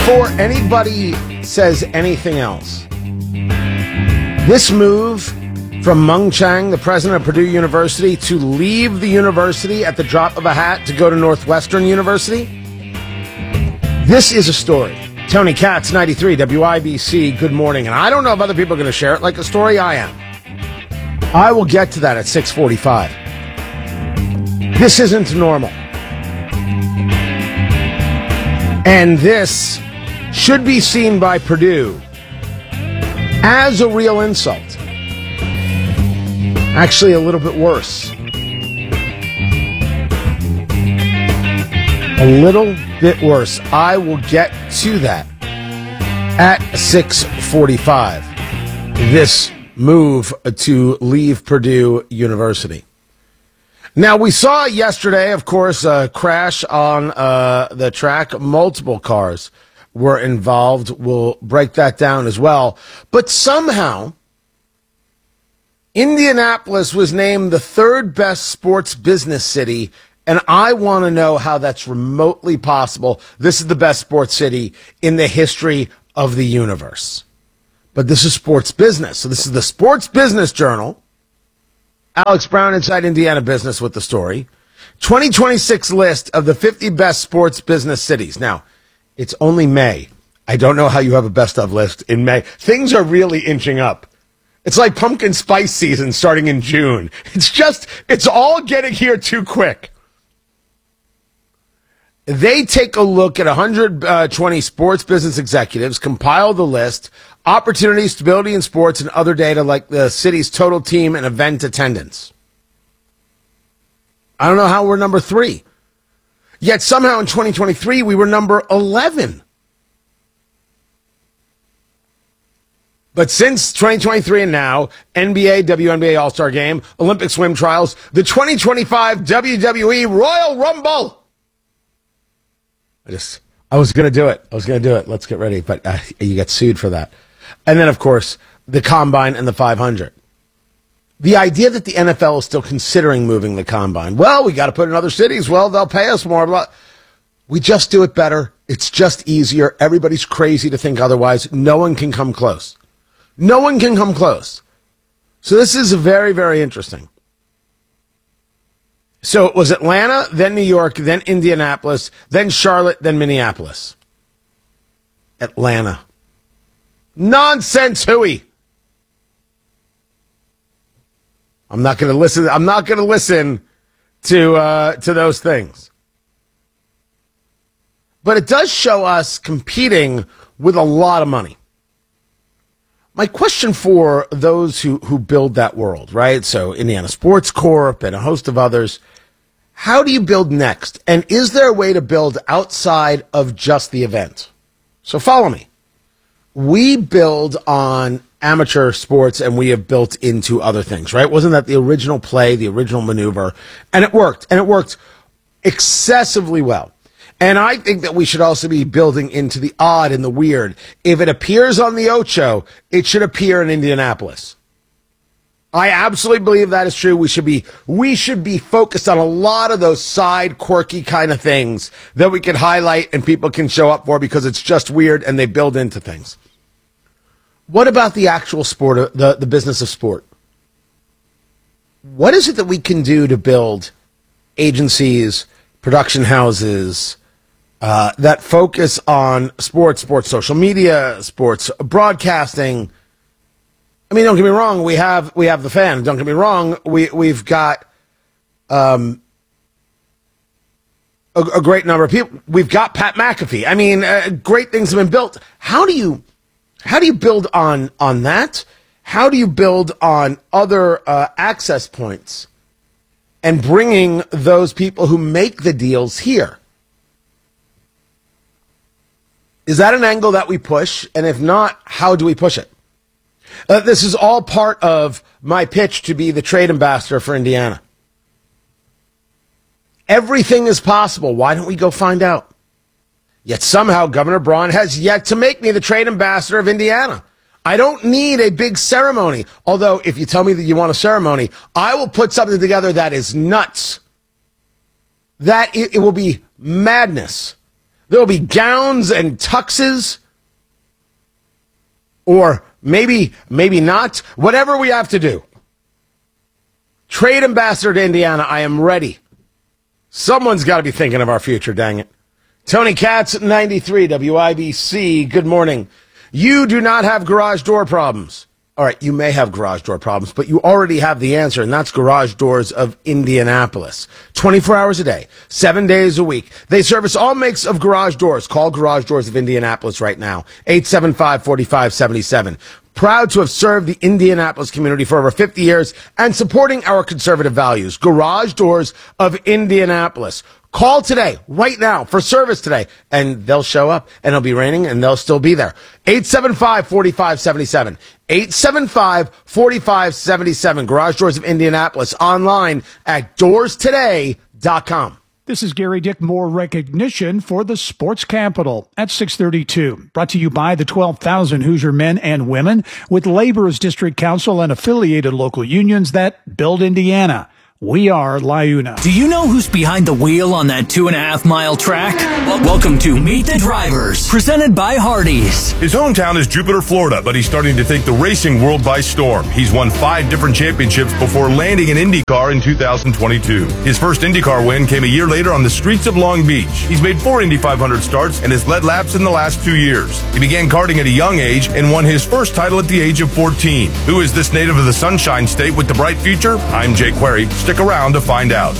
before anybody says anything else, this move from Mung Chiang, the president of Purdue University, to leave the university at the drop of a hat to go to Northwestern University, this is a story. Tony Katz, 93, WIBC, good morning. And I don't know if other people are going to share it like a story I am. I will get to that at 6:45. This isn't normal. And this should be seen by Purdue as a real insult. Actually, a little bit worse. A little bit worse. I will get to that at 6:45. This move to leave Purdue University. Now, we saw yesterday, of course, a crash on the track. Multiple cars were involved. We'll break that down as well. But somehow, Indianapolis was named the third best sports business city, and I want to know how that's remotely possible. This is the best sports city in the history of the universe. But this is sports business. So this is the Sports Business Journal. Alex Brown, Inside Indiana Business, with the story. 2026 list of the 50 best sports business cities. Now, it's only May. I don't know how you have a best of list in May. Things are really inching up. It's like pumpkin spice season starting in June. It's all getting here too quick. They take a look at 120 sports business executives, compile the list, opportunity, stability in sports, and other data like the city's total team and event attendance. I don't know how we're number 3. Yet somehow in 2023, we were number 11. But since 2023 and now, NBA, WNBA All-Star Game, Olympic swim trials, the 2025 WWE Royal Rumble. I was going to do it. Let's get ready. But you get sued for that. And then, of course, the Combine and the 500. The idea that the NFL is still considering moving the Combine. Well, we got to put it in other cities. Well, they'll pay us more. Blah. We just do it better. It's just easier. Everybody's crazy to think otherwise. No one can come close. No one can come close. So this is very, very interesting. So it was Atlanta, then New York, then Indianapolis, then Charlotte, then Minneapolis. Atlanta. Nonsense, hooey. I'm not going to listen. I'm not going to listen to those things. But it does show us competing with a lot of money. My question for those who build that world, right? So Indiana Sports Corp and a host of others, how do you build next? And is there a way to build outside of just the event? So follow me. We build on amateur sports and we have built into other things, right? Wasn't that the original play, the original maneuver? And it worked. And it worked excessively well. And I think that we should also be building into the odd and the weird. If it appears on the Ocho, it should appear in Indianapolis. I absolutely believe that is true. We should be focused on a lot of those side quirky kind of things that we can highlight and people can show up for because it's just weird and they build into things. What about the actual sport, the business of sport? What is it that we can do to build agencies, production houses, that focus on sports social media, sports broadcasting? I mean, don't get me wrong. We have the Fan. Don't get me wrong. We've got a great number of people. We've got Pat McAfee. I mean, great things have been built. How do you build on that? How do you build on other access points and bringing those people who make the deals here? Is that an angle that we push? And if not, how do we push it? This is all part of my pitch to be the trade ambassador for Indiana. Everything is possible. Why don't we go find out? Yet somehow Governor Braun has yet to make me the trade ambassador of Indiana. I don't need a big ceremony. Although, if you tell me that you want a ceremony, I will put something together that is nuts. That it will be madness. There will be gowns and tuxes, or maybe not. Whatever we have to do. Trade ambassador to Indiana, I am ready. Someone's got to be thinking of our future, dang it. Tony Katz at 93 WIBC. Good morning. You do not have garage door problems. All right, you may have garage door problems, but you already have the answer, and that's Garage Doors of Indianapolis. 24 hours a day, 7 days a week. They service all makes of garage doors. Call Garage Doors of Indianapolis right now, 875-4577. Proud to have served the Indianapolis community for over 50 years and supporting our conservative values. Garage Doors of Indianapolis. Call today, right now, for service today, and they'll show up, and it'll be raining, and they'll still be there. 875-4577. 875-4577. Garage Doors of Indianapolis. Online at doorstoday.com. This is Gary Dick. More recognition for the sports capital at 632. Brought to you by the 12,000 Hoosier men and women with Labor's District Council and affiliated local unions that build Indiana. We are LIUNA. Do you know who's behind the wheel on that 2.5-mile track? Welcome to Meet the Drivers, presented by Hardee's. His hometown is Jupiter, Florida, but he's starting to take the racing world by storm. He's won 5 different championships before landing an IndyCar in 2022. His first IndyCar win came a year later on the streets of Long Beach. He's made 4 Indy 500 starts and has led laps in the last 2 years. He began karting at a young age and won his first title at the age of 14. Who is this native of the Sunshine State with the bright future? I'm Jake Query. Stick around to find out.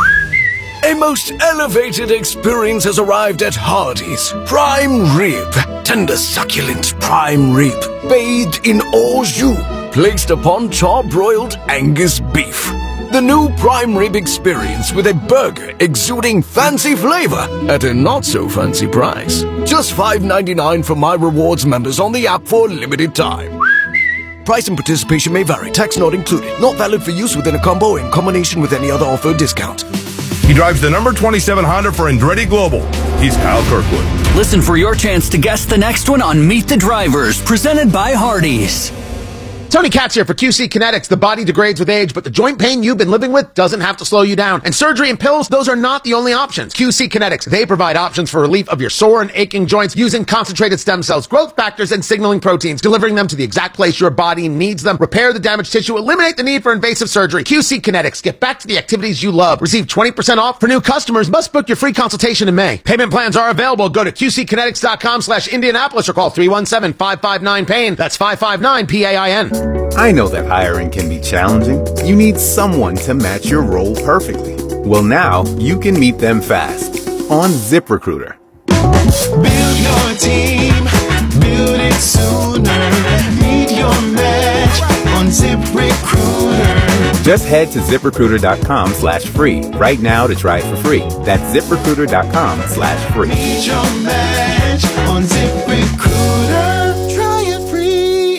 A most elevated experience has arrived at Hardee's. Prime rib. Tender, succulent prime rib. Bathed in au jus. Placed upon char-broiled Angus beef. The new prime rib experience with a burger exuding fancy flavor at a not-so-fancy price. Just $5.99 for My Rewards members on the app for a limited time. Price and participation may vary. Tax not included. Not valid for use within a combo or in combination with any other offer or discount. He drives the number 27 Honda for Andretti Global. He's Kyle Kirkwood. Listen for your chance to guess the next one on Meet the Drivers, presented by Hardee's. Tony Katz here for QC Kinetics. The body degrades with age, but the joint pain you've been living with doesn't have to slow you down. And surgery and pills, those are not the only options. QC Kinetics, they provide options for relief of your sore and aching joints using concentrated stem cells, growth factors, and signaling proteins, delivering them to the exact place your body needs them, repair the damaged tissue, eliminate the need for invasive surgery. QC Kinetics, get back to the activities you love. Receive 20% off for new customers. Must book your free consultation in May. Payment plans are available. Go to QCkinetics.com/Indianapolis or call 317-559-PAIN. That's 559-PAIN. I know that hiring can be challenging. You need someone to match your role perfectly. Well, now you can meet them fast on ZipRecruiter. Build your team, build it sooner. Meet your match on ZipRecruiter. Just head to ZipRecruiter.com/free right now to try it for free. That's ZipRecruiter.com/free. Meet your match on ZipRecruiter. Try it free.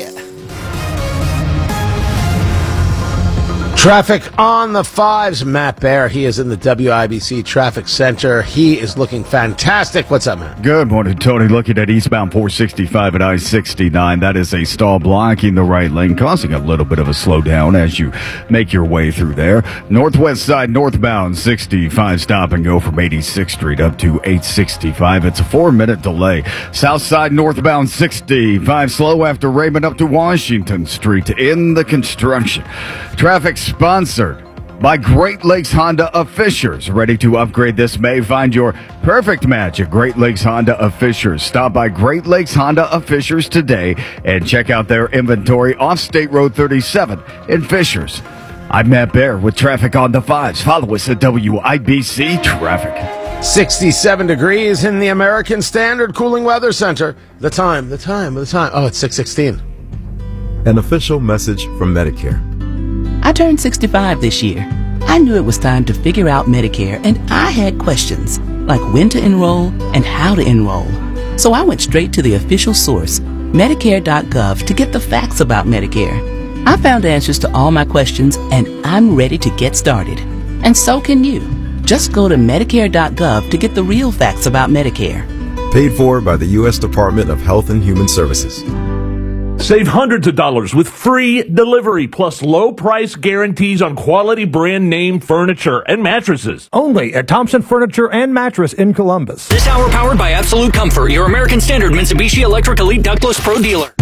Traffic on the 5s. Matt Baer, he is in the WIBC Traffic Center. He is looking fantastic. What's up, Matt? Good morning, Tony. Looking at eastbound 465 at I-69. That is a stall blocking the right lane, causing a little bit of a slowdown as you make your way through there. Northwest side, northbound 65, stop and go from 86th Street up to 865. It's a 4-minute delay. South side, northbound 65, slow after Raymond up to Washington Street in the construction. Traffic sponsored by Great Lakes Honda of Fishers. Ready to upgrade this May? Find your perfect match at Great Lakes Honda of Fishers. Stop by Great Lakes Honda of Fishers today and check out their inventory off State Road 37 in Fishers. I'm Matt Baer with traffic on the 5s. Follow us at WIBC Traffic. 67 degrees in the American Standard Cooling Weather Center. The time. Oh, it's 6:16. An official message from Medicare. I turned 65 this year. I knew it was time to figure out Medicare, and I had questions, like when to enroll and how to enroll. So I went straight to the official source, Medicare.gov, to get the facts about Medicare. I found answers to all my questions, and I'm ready to get started. And so can you. Just go to Medicare.gov to get the real facts about Medicare. Paid for by the U.S. Department of Health and Human Services. Save hundreds of dollars with free delivery plus low price guarantees on quality brand name furniture and mattresses. Only at Thompson Furniture and Mattress in Columbus. This hour powered by Absolute Comfort, your American Standard Mitsubishi Electric Elite Ductless Pro dealer.